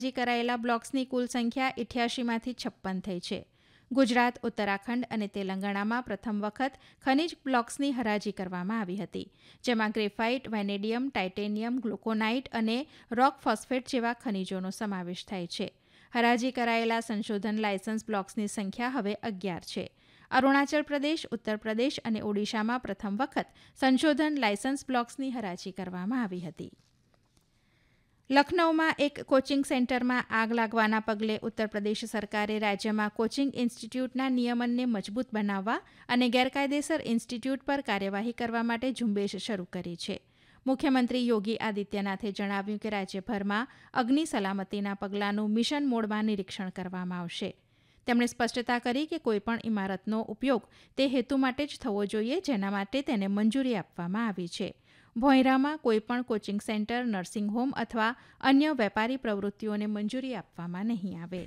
હરાજી કરાયેલા બ્લોક્સની કુલ સંખ્યા 88માંથી 56 થઈ છે. ગુજરાત, ઉત્તરાખંડ અને તેલંગાણામાં પ્રથમ વખત ખનિજ બ્લોક્સની હરાજી કરવામાં આવી હતી, જેમાં ગ્રેફાઇટ, વેનેડિયમ, ટાઇટેનિયમ, ગ્લુકોનાઇટ અને રોક ફોસ્ફેટ જેવા ખનિજોનો સમાવેશ થાય છે. હરાજી કરાયેલા સંશોધન લાયસન્સ બ્લોક્સની સંખ્યા હવે 11 છે. અરુણાચલ પ્રદેશ, ઉત્તર પ્રદેશ અને ઓડિશામાં પ્રથમ વખત સંશોધન લાયસન્સ બ્લોક્સની હરાજી કરવામાં આવી હતી. લખનૌમાં એક કોચિંગ સેન્ટરમાં આગ લાગવાના પગલે ઉત્તર પ્રદેશ સરકારે રાજ્યમાં કોચિંગ ઇન્સ્ટિટ્યૂટના નિયમનને મજબૂત બનાવવા અને ગેરકાયદેસર ઇન્સ્ટિટ્યૂટ પર કાર્યવાહી કરવા માટે ઝુંબેશ શરૂ કરી છે. મુખ્યમંત્રી યોગી આદિત્યનાથે જણાવ્યું કે રાજ્યભરમાં અગ્નિ સલામતીના પગલાંનું મિશન મોડમાં નિરીક્ષણ કરવામાં આવશે. તેમણે સ્પષ્ટતા કરી કે કોઈપણ ઇમારતનો ઉપયોગ તે હેતુ માટે જ થવો જોઈએ જેના માટે તેને મંજૂરી આપવામાં આવી છે. ભોંયરામાં કોઈપણ કોચિંગ સેન્ટર, નર્સિંગ હોમ અથવા અન્ય વેપારી પ્રવૃત્તિઓને મંજૂરી આપવામાં નહીં આવે.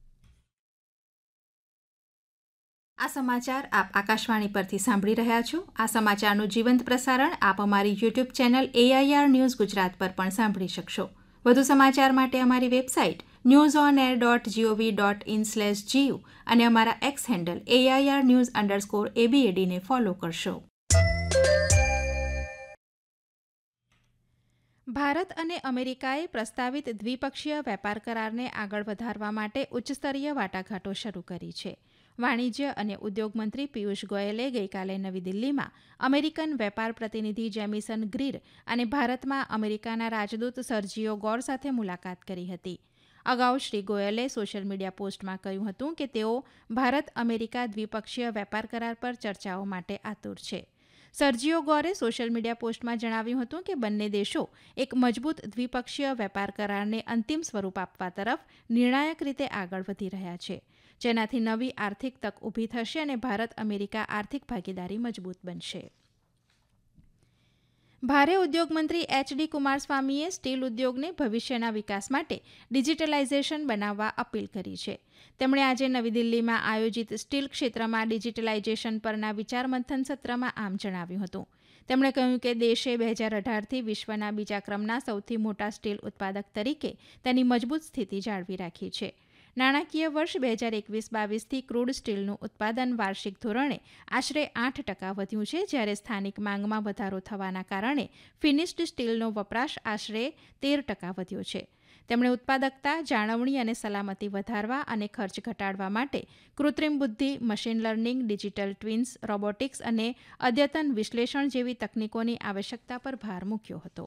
આ સમાચાર આપ આકાશવાણી પરથી સાંભળી રહ્યા છો. આ સમાચારનું જીવંત પ્રસારણ આપ અમારી YouTube channel AIR news Gujarat પર પણ સાંભળી શકશો. વધુ સમાચાર માટે અમારી વેબસાઇટ newsonair.gov.in/gu અને અમારા એક્સ હેન્ડલ AIR_news_ABAD ને ફોલો કરશો. ભારત અને અમેરિકાએ પ્રસ્તાવિત દ્વિપક્ષીય વેપાર કરારને આગળ વધારવા માટે ઉચ્ચસ્તરીય વાટાઘાટો શરૂ કરી છે. વાણિજ્ય અને ઉદ્યોગ મંત્રી પિયુષ ગોયલે ગઈકાલે નવી દિલ્હીમાં અમેરિકન વેપાર પ્રતિનિધિ જેમિસન ગ્રીર અને ભારતમાં અમેરિકાના રાજદૂત સર્જિયો ગોર સાથે મુલાકાત કરી હતી. અગાઉ શ્રી ગોયલે સોશિયલ મીડિયા પોસ્ટમાં કહ્યું હતું કે તેઓ ભારત અમેરિકા દ્વિપક્ષીય વેપાર કરાર પર ચર્ચાઓ માટે આતુર છે. સર્જિયો ગોરે સોશિયલ મીડિયા પોસ્ટમાં જણાવ્યું હતું કે બંને દેશો એક મજબૂત દ્વિપક્ષીય વેપાર કરારને અંતિમ સ્વરૂપ આપવા તરફ નિર્ણાયક રીતે આગળ વધી રહ્યા છે, જેનાથી નવી આર્થિક તક ઊભી થશે અને ભારત અમેરિકા આર્થિક ભાગીદારી મજબૂત બનશે. ભારે ઉદ્યોગ મંત્રી HD કુમારસ્વામીએ સ્ટીલ ઉદ્યોગને ભવિષ્યના વિકાસ માટે ડિજિટલાઇઝેશન બનાવવા અપીલ કરી છે. તેમણે આજે નવી દિલ્હીમાં આયોજિત સ્ટીલ ક્ષેત્રમાં ડિજિટલાઇઝેશન પરના વિચાર મંથન સત્રમાં આમ જણાવ્યું હતું. તેમણે કહ્યું કે દેશે 2018થી વિશ્વના બીજા ક્રમના સૌથી મોટા સ્ટીલ ઉત્પાદક તરીકે તેની મજબૂત સ્થિતિ જાળવી રાખી છે. નાણાકીય વર્ષ 2021-22થી ક્રૂડ સ્ટીલનું ઉત્પાદન વાર્ષિક ધોરણે આશરે 8% વધ્યું છે, જ્યારે સ્થાનિક માંગમાં વધારો થવાના કારણે ફિનિશ્ડ સ્ટીલનો વપરાશ આશરે 13% વધ્યો છે. તેમણે ઉત્પાદકતા, જાળવણી અને સલામતી વધારવા અને ખર્ચ ઘટાડવા માટે કૃત્રિમ બુદ્ધિ, machine learning, digital twins, robotics અને અદ્યતન વિશ્લેષણ જેવી તકનીકોની આવશ્યકતા પર ભાર મૂક્યો હતો.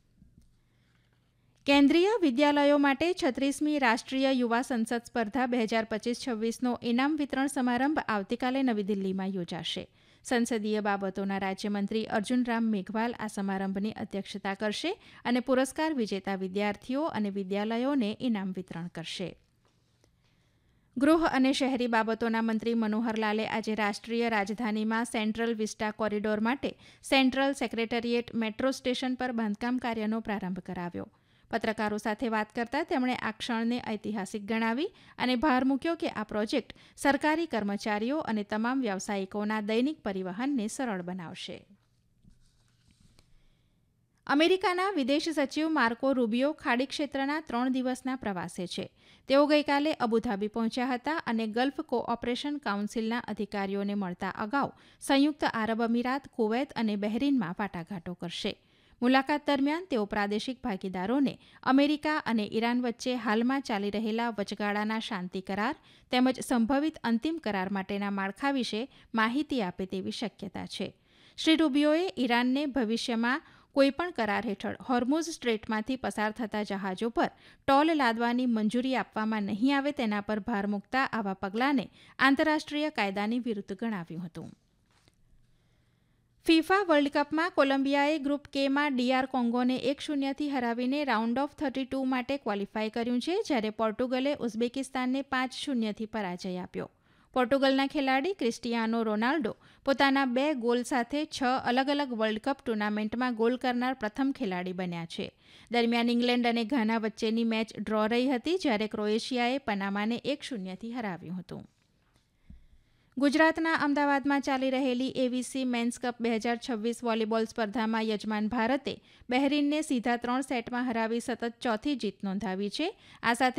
કેન્દ્રીય વિદ્યાલયો માટે 36મી રાષ્ટ્રીય યુવા સંસદ સ્પર્ધા 2025-26નો ઇનામ વિતરણ સમારંભ આવતીકાલે નવી દિલ્હીમાં યોજાશે. સંસદીય બાબતોના રાજ્યમંત્રી અર્જુન રામ મેઘવાલ આ સમારંભની અધ્યક્ષતા કરશે અને પુરસ્કાર વિજેતા વિદ્યાર્થીઓ અને વિદ્યાલયોને ઇનામ વિતરણ કરશે. ગૃહ અને શહેરી બાબતોના મંત્રી મનોહરલાલે આજે રાષ્ટ્રીય રાજધાનીમાં સેન્ટ્રલ વિસ્ટા કોરિડોર માટે સેન્ટ્રલ સેક્રેટરીએટ મેટ્રો સ્ટેશન પર બાંધકામ કાર્યનો પ્રારંભ કરાવ્યો. પત્રકારો સાથે વાત કરતા તેમણે આ ક્ષણને ઐતિહાસિક ગણાવી અને ભાર મૂક્યો કે આ પ્રોજેક્ટ સરકારી કર્મચારીઓ અને તમામ વ્યાવસાયિકોના દૈનિક પરિવહનને સરળ બનાવશે. અમેરિકાના વિદેશ સચિવ માર્કો રૂબિયો ખાડી ક્ષેત્રના 3 દિવસના પ્રવાસે છે. તેઓ ગઈકાલે અબુધાબી પહોંચ્યા હતા અને ગલ્ફ કોઓપરેશન કાઉન્સિલના અધિકારીઓને મળતા અગાઉ સંયુક્ત આરબ અમીરાત, કુવૈત અને બહેરીનમાં વાટાઘાટો કરશે. મુલાકાત દરમિયાન તેઓ પ્રાદેશિક ભાગીદારોને અમેરિકા અને ઈરાન વચ્ચે હાલમાં ચાલી રહેલા વચગાળાના શાંતિ કરાર તેમજ સંભવિત અંતિમ કરાર માટેના માળખા વિશે માહિતી આપે તેવી શક્યતા છે. શ્રી રૂબિયોએ ઈરાનને ભવિષ્યમાં કોઈપણ કરાર હેઠળ હોર્મુઝ સ્ટ્રેટમાંથી પસાર થતા જહાજો પર ટોલ લાદવાની મંજૂરી આપવામાં નહીં આવે તેના પર ભાર મૂકતા આવા પગલાંને આંતરરાષ્ટ્રીય કાયદાની વિરુદ્ધ ગણાવ્યું હતું. ફિફા વર્લ્ડ કપમાં કોલંબિયાએ ગ્રુપ કેમાં DR કોંગોને 1-0થી હરાવીને રાઉન્ડ ઓફ 32 માટે ક્વોલિફાય કર્યું છે, જ્યારે પોર્ટુગલે ઉઝબેકિસ્તાનને 5-0થી પરાજય આપ્યો. પોર્ટુગલના ખેલાડી ક્રિસ્ટિયાનો રોનાલ્ડો પોતાના 2 ગોલ સાથે 6 અલગ અલગ વર્લ્ડ કપ ટુર્નામેન્ટમાં ગોલ કરનાર પ્રથમ ખેલાડી બન્યા છે. દરમિયાન ઇંગ્લેન્ડ અને ઘાના વચ્ચેની મેચ ડ્રો રહી હતી, જ્યારે ક્રોએશિયાએ પનામાને 1-0થી હરાવ્યું હતું. ગુજરાતના અમદાવાદમાં ચાલી રહેલી ABC મેન્સ કપ 2026 વોલીબોલ સ્પર્ધામાં યજમાન ભારતે બહેરીનને સીધા 3 સેટમાં હરાવી સતત ચોથી જીત નોંધાવી છે. આ સાથે